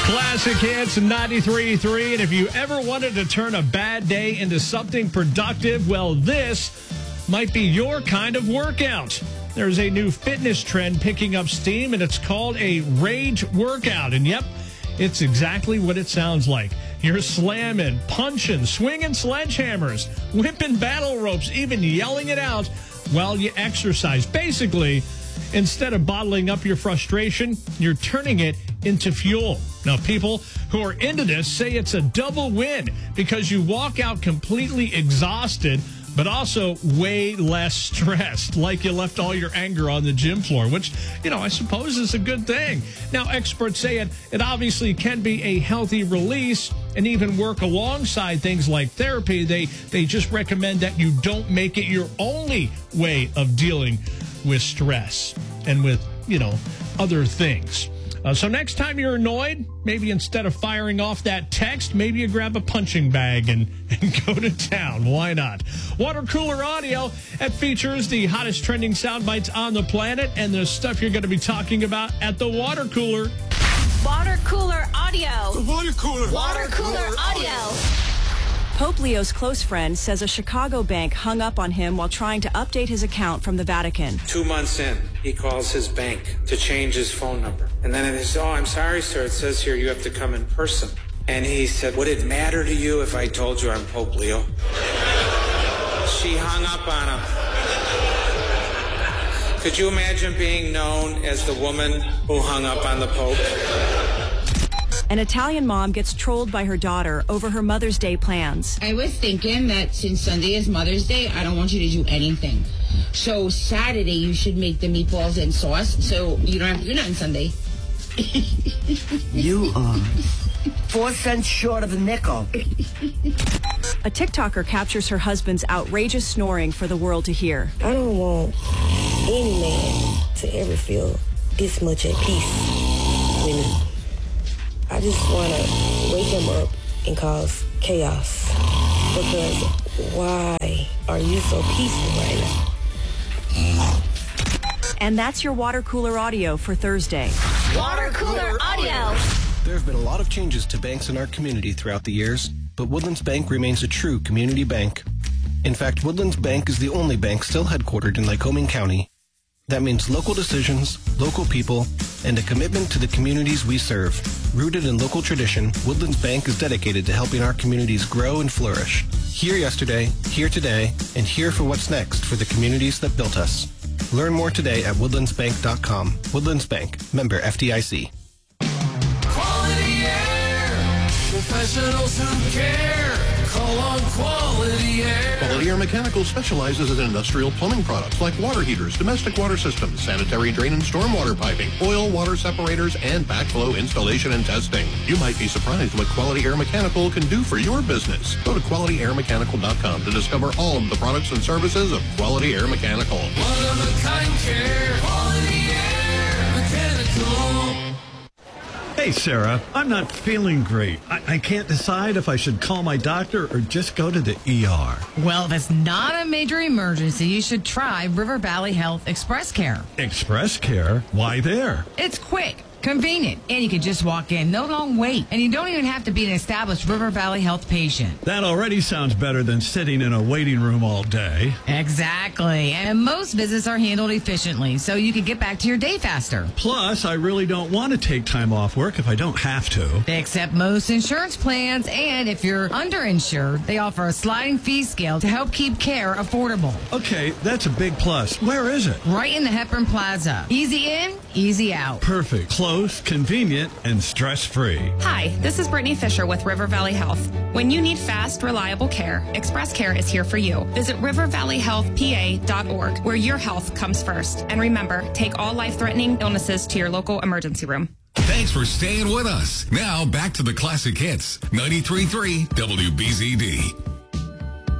Classic Hits 93.3. And if you ever wanted to turn a bad day into something productive, well, this might be your kind of workout. There's a new fitness trend picking up steam, and it's called a rage workout. And yep, it's exactly what it sounds like. You're slamming, punching, swinging sledgehammers, whipping battle ropes, even yelling it out while you exercise. Basically, instead of bottling up your frustration, you're turning it into fuel. Now, people who are into this say it's a double win because you walk out completely exhausted, but also way less stressed, like you left all your anger on the gym floor, which, I suppose is a good thing. Now, experts say it obviously can be a healthy release and even work alongside things like therapy. They just recommend that you don't make it your only way of dealing with stress and with, other things. So next time you're annoyed, maybe instead of firing off that text, maybe you grab a punching bag and go to town. Why not? Water Cooler Audio, it features the hottest trending sound bites on the planet and the stuff you're going to be talking about at the water cooler. Water Cooler Audio. Water Cooler. Water Cooler Audio. Pope Leo's close friend says a Chicago bank hung up on him while trying to update his account from the Vatican. 2 months in, he calls his bank to change his phone number. And then they say, I'm sorry, sir. It says here you have to come in person. And he said, would it matter to you if I told you I'm Pope Leo? She hung up on him. Could you imagine being known as the woman who hung up on the Pope? An Italian mom gets trolled by her daughter over her Mother's Day plans. I was thinking that since Sunday is Mother's Day, I don't want you to do anything. So Saturday, you should make the meatballs and sauce so you don't have to do nothing Sunday. You are 4 cents short of a nickel. A TikToker captures her husband's outrageous snoring for the world to hear. I don't want any man to ever feel this much at peace with me. I just want to wake him up and cause chaos. Because why are you so peaceful right now? And that's your Water Cooler Audio for Thursday. Water Cooler Audio. There have been a lot of changes to banks in our community throughout the years, but Woodlands Bank remains a true community bank. In fact, Woodlands Bank is the only bank still headquartered in Lycoming County. That means local decisions, local people, and a commitment to the communities we serve. Rooted in local tradition, Woodlands Bank is dedicated to helping our communities grow and flourish. Here yesterday, here today, and here for what's next for the communities that built us. Learn more today at woodlandsbank.com. Woodlands Bank, member FDIC. Quality Air. Professionals who care. Call on Quality Air. Quality Air Mechanical specializes in industrial plumbing products like water heaters, domestic water systems, sanitary drain and stormwater piping, oil, water separators, and backflow installation and testing. You might be surprised what Quality Air Mechanical can do for your business. Go to QualityAirMechanical.com to discover all of the products and services of Quality Air Mechanical. One-of-a-kind care. Quality Air Mechanical. Hey, Sarah, I'm not feeling great. I can't decide if I should call my doctor or just go to the ER. Well, if it's not a major emergency, you should try River Valley Health Express Care. Express Care? Why there? It's quick, convenient, and you can just walk in. No long wait. And you don't even have to be an established River Valley Health patient. That already sounds better than sitting in a waiting room all day. Exactly. And most visits are handled efficiently, so you can get back to your day faster. Plus, I really don't want to take time off work if I don't have to. They accept most insurance plans, and if you're underinsured, they offer a sliding fee scale to help keep care affordable. Okay, that's a big plus. Where is it? Right in the Hepburn Plaza. Easy in, easy out. Perfect. Close, convenient, and stress-free. Hi, this is Brittany Fisher with River Valley Health. When you need fast, reliable care, Express Care is here for you. Visit rivervalleyhealthpa.org, where your health comes first. And remember, take all life-threatening illnesses to your local emergency room. Thanks for staying with us. Now back to the classic hits. 93.3 WBZD.